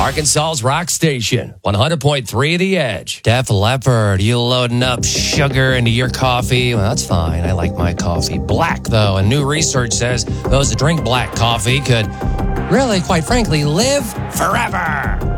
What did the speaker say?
Arkansas's rock station, 100.3 The Edge. Def Leppard, you loading up sugar into your coffee? Well, that's fine. I like my coffee black, though. And new research says those that drink black coffee could really, quite frankly, live forever.